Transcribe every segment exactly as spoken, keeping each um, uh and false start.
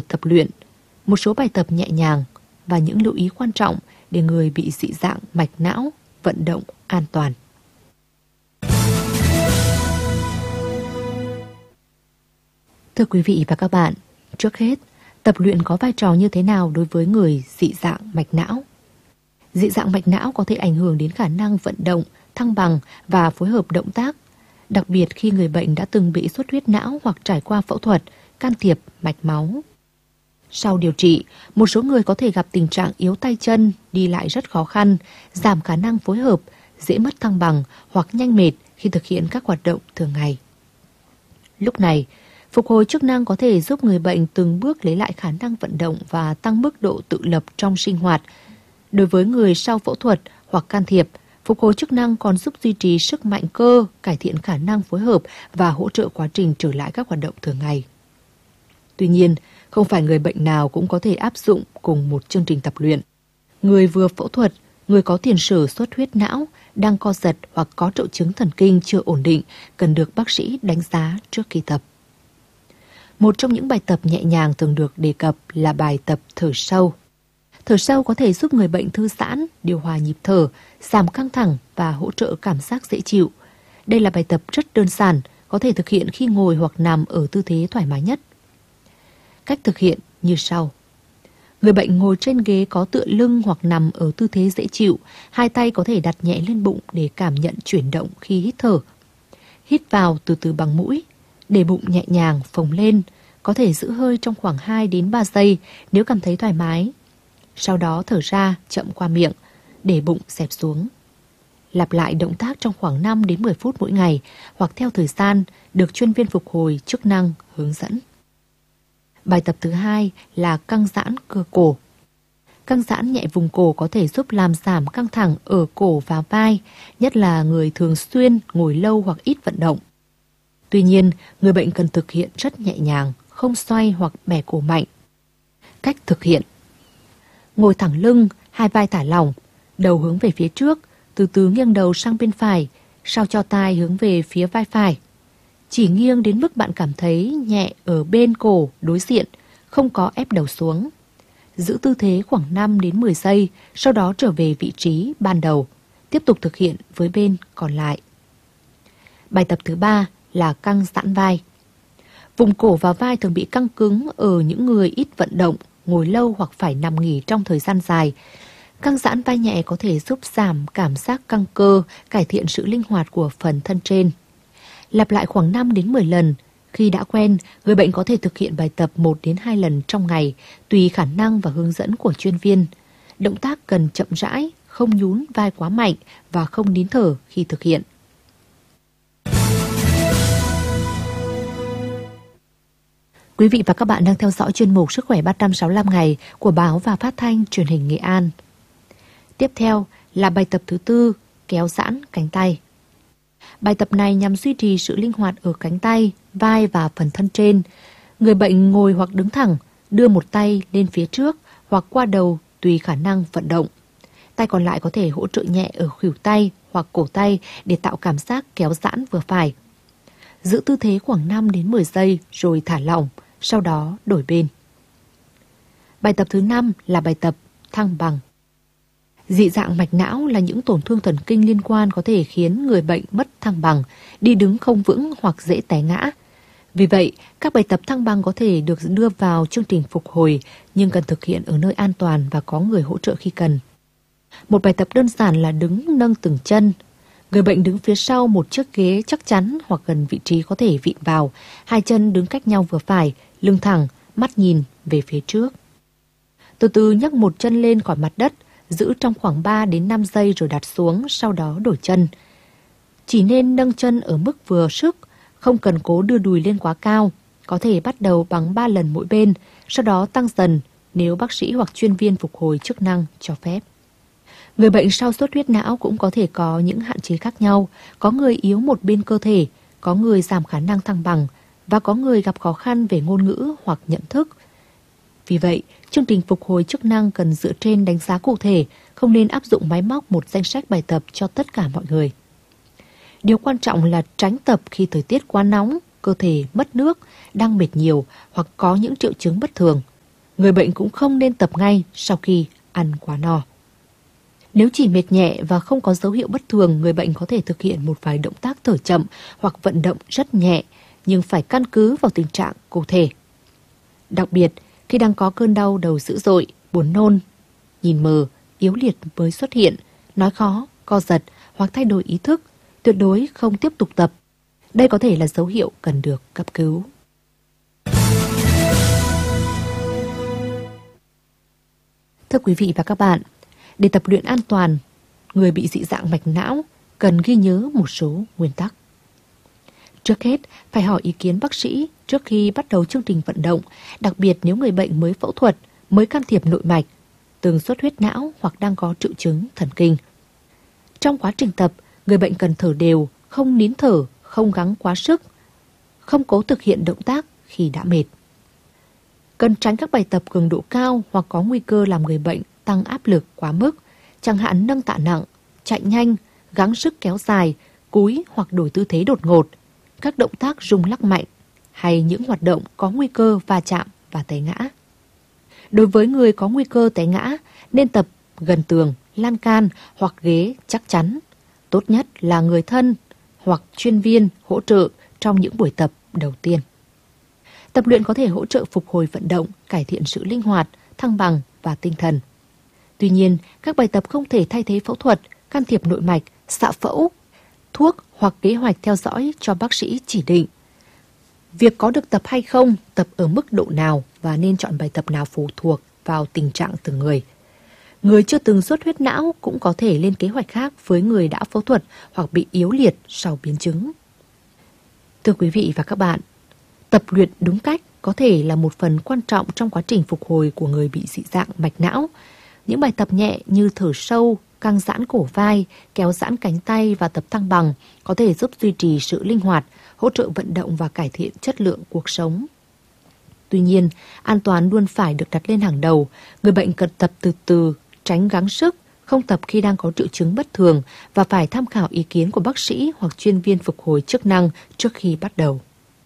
tập luyện, một số bài tập nhẹ nhàng và những lưu ý quan trọng để người bị dị dạng mạch não vận động an toàn. Thưa quý vị và các bạn, trước hết, tập luyện có vai trò như thế nào đối với người dị dạng mạch não? Dị dạng mạch não có thể ảnh hưởng đến khả năng vận động, thăng bằng và phối hợp động tác, đặc biệt khi người bệnh đã từng bị xuất huyết não hoặc trải qua phẫu thuật, can thiệp mạch máu. Sau điều trị, một số người có thể gặp tình trạng yếu tay chân, đi lại rất khó khăn, giảm khả năng phối hợp, dễ mất thăng bằng hoặc nhanh mệt khi thực hiện các hoạt động thường ngày. Lúc này, phục hồi chức năng có thể giúp người bệnh từng bước lấy lại khả năng vận động và tăng mức độ tự lập trong sinh hoạt. Đối với người sau phẫu thuật hoặc can thiệp, phục hồi chức năng còn giúp duy trì sức mạnh cơ, cải thiện khả năng phối hợp và hỗ trợ quá trình trở lại các hoạt động thường ngày. Tuy nhiên, không phải người bệnh nào cũng có thể áp dụng cùng một chương trình tập luyện. Người vừa phẫu thuật, người có tiền sử xuất huyết não, đang co giật hoặc có triệu chứng thần kinh chưa ổn định cần được bác sĩ đánh giá trước khi tập. Một trong những bài tập nhẹ nhàng thường được đề cập là bài tập thở sâu. Thở sâu có thể giúp người bệnh thư giãn, điều hòa nhịp thở, giảm căng thẳng và hỗ trợ cảm giác dễ chịu. Đây là bài tập rất đơn giản, có thể thực hiện khi ngồi hoặc nằm ở tư thế thoải mái nhất. Cách thực hiện như sau. Người bệnh ngồi trên ghế có tựa lưng hoặc nằm ở tư thế dễ chịu, hai tay có thể đặt nhẹ lên bụng để cảm nhận chuyển động khi hít thở. Hít vào từ từ bằng mũi, để bụng nhẹ nhàng phồng lên, có thể giữ hơi trong khoảng hai đến ba giây nếu cảm thấy thoải mái. Sau đó thở ra chậm qua miệng, để bụng xẹp xuống. Lặp lại động tác trong khoảng năm đến mười phút mỗi ngày hoặc theo thời gian được chuyên viên phục hồi chức năng hướng dẫn. Bài tập thứ hai là căng giãn cơ cổ. Căng giãn nhẹ vùng cổ có thể giúp làm giảm căng thẳng ở cổ và vai, nhất là người thường xuyên ngồi lâu hoặc ít vận động. Tuy nhiên, người bệnh cần thực hiện rất nhẹ nhàng, không xoay hoặc bẻ cổ mạnh. Cách thực hiện. Ngồi thẳng lưng, hai vai thả lỏng, đầu hướng về phía trước, từ từ nghiêng đầu sang bên phải, sao cho tai hướng về phía vai phải. Chỉ nghiêng đến mức bạn cảm thấy nhẹ ở bên cổ đối diện, không có ép đầu xuống. Giữ tư thế khoảng năm đến mười giây, sau đó trở về vị trí ban đầu. Tiếp tục thực hiện với bên còn lại. Bài tập thứ ba là căng giãn vai. Vùng cổ và vai thường bị căng cứng ở những người ít vận động, ngồi lâu hoặc phải nằm nghỉ trong thời gian dài. Căng giãn vai nhẹ có thể giúp giảm cảm giác căng cơ, cải thiện sự linh hoạt của phần thân trên. Lặp lại khoảng năm đến mười lần. Khi đã quen, người bệnh có thể thực hiện bài tập một đến hai lần trong ngày, tùy khả năng và hướng dẫn của chuyên viên. Động tác cần chậm rãi, không nhún vai quá mạnh và không nín thở khi thực hiện. Quý vị và các bạn đang theo dõi chuyên mục Sức khỏe ba trăm sáu mươi lăm ngày của báo và phát thanh truyền hình Nghệ An. Tiếp theo là bài tập thứ tư, kéo giãn cánh tay. Bài tập này nhằm duy trì sự linh hoạt ở cánh tay, vai và phần thân trên. Người bệnh ngồi hoặc đứng thẳng, đưa một tay lên phía trước hoặc qua đầu tùy khả năng vận động. Tay còn lại có thể hỗ trợ nhẹ ở khuỷu tay hoặc cổ tay để tạo cảm giác kéo giãn vừa phải. Giữ tư thế khoảng năm đến mười giây rồi thả lỏng, sau đó đổi bên. Bài tập thứ năm là bài tập thăng bằng. Dị dạng mạch não là những tổn thương thần kinh liên quan có thể khiến người bệnh mất thăng bằng, đi đứng không vững hoặc dễ té ngã. Vì vậy, các bài tập thăng bằng có thể được đưa vào chương trình phục hồi nhưng cần thực hiện ở nơi an toàn và có người hỗ trợ khi cần. Một bài tập đơn giản là đứng nâng từng chân. Người bệnh đứng phía sau một chiếc ghế chắc chắn hoặc gần vị trí có thể vịn vào, hai chân đứng cách nhau vừa phải, lưng thẳng, mắt nhìn về phía trước. Từ từ nhấc một chân lên khỏi mặt đất, giữ trong khoảng ba đến năm giây rồi đặt xuống, sau đó đổi chân. Chỉ nên nâng chân ở mức vừa sức, không cần cố đưa đùi lên quá cao. Có thể bắt đầu bằng ba lần mỗi bên, sau đó tăng dần nếu bác sĩ hoặc chuyên viên phục hồi chức năng cho phép. Người bệnh sau xuất huyết não cũng có thể có những hạn chế khác nhau. Có người yếu một bên cơ thể, có người giảm khả năng thăng bằng và có người gặp khó khăn về ngôn ngữ hoặc nhận thức. Vì vậy, chương trình phục hồi chức năng cần dựa trên đánh giá cụ thể, không nên áp dụng máy móc một danh sách bài tập cho tất cả mọi người. Điều quan trọng là tránh tập khi thời tiết quá nóng, cơ thể mất nước, đang mệt nhiều hoặc có những triệu chứng bất thường, Người bệnh cũng không nên tập ngay sau khi ăn quá no. Nếu chỉ mệt nhẹ và không có dấu hiệu bất thường, người bệnh có thể thực hiện một vài động tác thở chậm hoặc vận động rất nhẹ, nhưng phải căn cứ vào tình trạng cụ thể. Đặc biệt, khi đang có cơn đau đầu dữ dội, buồn nôn, nhìn mờ, yếu liệt mới xuất hiện, nói khó, co giật hoặc thay đổi ý thức, tuyệt đối không tiếp tục tập. Đây có thể là dấu hiệu cần được cấp cứu. Thưa quý vị và các bạn, để tập luyện an toàn, người bị dị dạng mạch não cần ghi nhớ một số nguyên tắc. Trước hết, phải hỏi ý kiến bác sĩ trước khi bắt đầu chương trình vận động, đặc biệt nếu người bệnh mới phẫu thuật, mới can thiệp nội mạch, từng xuất huyết não hoặc đang có triệu chứng thần kinh. Trong quá trình tập, người bệnh cần thở đều, không nín thở, không gắng quá sức, không cố thực hiện động tác khi đã mệt. Cần tránh các bài tập cường độ cao hoặc có nguy cơ làm người bệnh tăng áp lực quá mức, chẳng hạn nâng tạ nặng, chạy nhanh, gắng sức kéo dài, cúi hoặc đổi tư thế đột ngột, các động tác rung lắc mạnh hay những hoạt động có nguy cơ va chạm và té ngã. Đối với người có nguy cơ té ngã, nên tập gần tường, lan can hoặc ghế chắc chắn. Tốt nhất là người thân hoặc chuyên viên hỗ trợ trong những buổi tập đầu tiên. Tập luyện có thể hỗ trợ phục hồi vận động, cải thiện sự linh hoạt, thăng bằng và tinh thần. Tuy nhiên, các bài tập không thể thay thế phẫu thuật, can thiệp nội mạch, xạ phẫu, thuốc hoặc kế hoạch theo dõi cho bác sĩ chỉ định. Việc có được tập hay không, tập ở mức độ nào và nên chọn bài tập nào phụ thuộc vào tình trạng từng người. Người chưa từng xuất huyết não cũng có thể lên kế hoạch khác với người đã phẫu thuật hoặc bị yếu liệt sau biến chứng. Thưa quý vị và các bạn, tập luyện đúng cách có thể là một phần quan trọng trong quá trình phục hồi của người bị dị dạng mạch não. Những bài tập nhẹ như thở sâu, căng giãn cổ vai, kéo giãn cánh tay và tập thăng bằng có thể giúp duy trì sự linh hoạt, hỗ trợ vận động và cải thiện chất lượng cuộc sống. Tuy nhiên, an toàn luôn phải được đặt lên hàng đầu. Người bệnh cần tập từ từ, tránh gắng sức, không tập khi đang có triệu chứng bất thường và phải tham khảo ý kiến của bác sĩ hoặc chuyên viên phục hồi chức năng trước khi bắt đầu.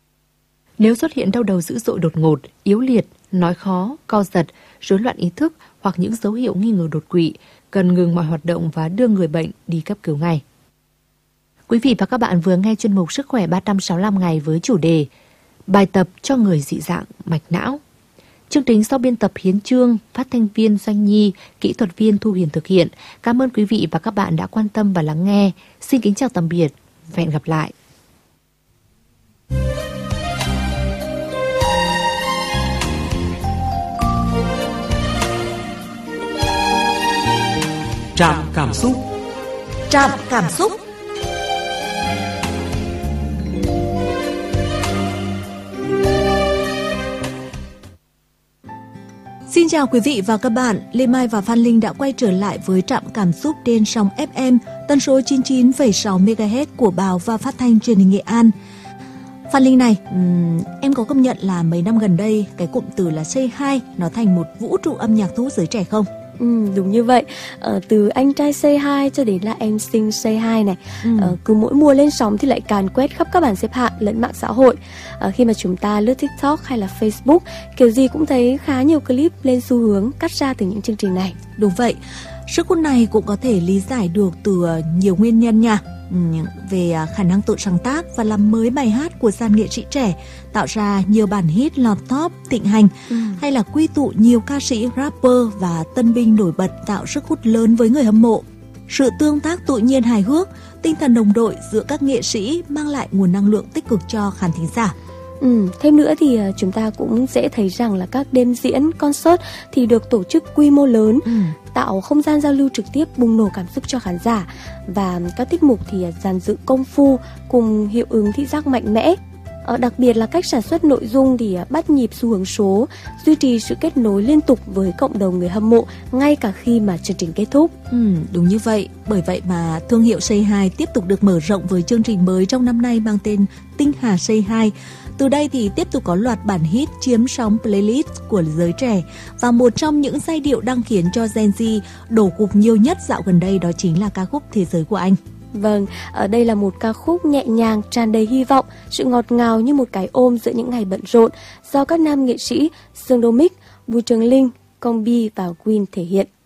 Nếu xuất hiện đau đầu dữ dội đột ngột, yếu liệt, nói khó, co giật, rối loạn ý thức hoặc những dấu hiệu nghi ngờ đột quỵ, cần ngừng mọi hoạt động và đưa người bệnh đi cấp cứu ngay. Quý vị và các bạn vừa nghe chuyên mục Sức khỏe ba trăm sáu mươi lăm ngày với chủ đề Bài tập cho người dị dạng mạch não. Chương trình do biên tập Hiến Trương, phát thanh viên Doanh Nhi, kỹ thuật viên Thu Huyền thực hiện. Cảm ơn quý vị và các bạn đã quan tâm và lắng nghe. Xin kính chào tạm biệt và hẹn gặp lại. Trạm cảm xúc. Trạm cảm xúc. Xin chào quý vị và các bạn, Lê Mai và Phan Linh đã quay trở lại với Trạm cảm xúc trên sóng ép em tần số chín mươi chín phẩy sáu mê ga héc của Báo và Phát thanh Truyền hình Nghệ An. Phan Linh này, um, em có công nhận là mấy năm gần đây cái cụm từ là Say Hi nó thành một vũ trụ âm nhạc thu hút giới trẻ không? Ừ, đúng như vậy. Ờ, từ anh trai Say Hi cho đến là em xinh Say Hi này, ừ. ờ, cứ mỗi mùa lên sóng thì lại càn quét khắp các bảng xếp hạng lẫn mạng xã hội. Ờ, khi mà chúng ta lướt TikTok hay là Facebook, kiểu gì cũng thấy khá nhiều clip lên xu hướng cắt ra từ những chương trình này. Đúng vậy. Sức hút này cũng có thể lý giải được từ nhiều nguyên nhân nha. Về khả năng tự sáng tác và làm mới bài hát của dàn nghệ sĩ trẻ, tạo ra nhiều bản hit lọt top thịnh hành, ừ. hay là quy tụ nhiều ca sĩ, rapper và tân binh nổi bật tạo sức hút lớn với người hâm mộ. Sự tương tác tự nhiên hài hước, tinh thần đồng đội giữa các nghệ sĩ mang lại nguồn năng lượng tích cực cho khán thính giả. Ừ, thêm nữa thì chúng ta cũng dễ thấy rằng là các đêm diễn, concert thì được tổ chức quy mô lớn, ừ. tạo không gian giao lưu trực tiếp, bùng nổ cảm xúc cho khán giả. Và các tiết mục thì dàn dựng công phu cùng hiệu ứng thị giác mạnh mẽ. Ờ, đặc biệt là cách sản xuất nội dung thì bắt nhịp xu hướng số, duy trì sự kết nối liên tục với cộng đồng người hâm mộ ngay cả khi mà chương trình kết thúc. Ừ, đúng như vậy. Bởi vậy mà thương hiệu Say Hi tiếp tục được mở rộng với chương trình mới trong năm nay mang tên Tinh Hà Say Hi. Từ đây thì tiếp tục có loạt bản hit chiếm sóng playlist của giới trẻ, và một trong những giai điệu đang khiến cho Gen Z đổ gục nhiều nhất dạo gần đây đó chính là ca khúc Thế Giới của Anh. Vâng, ở đây là một ca khúc nhẹ nhàng, tràn đầy hy vọng, sự ngọt ngào như một cái ôm giữa những ngày bận rộn do các nam nghệ sĩ Dương Đô Mích, Bùi Trường Linh, Công Bi và Win thể hiện.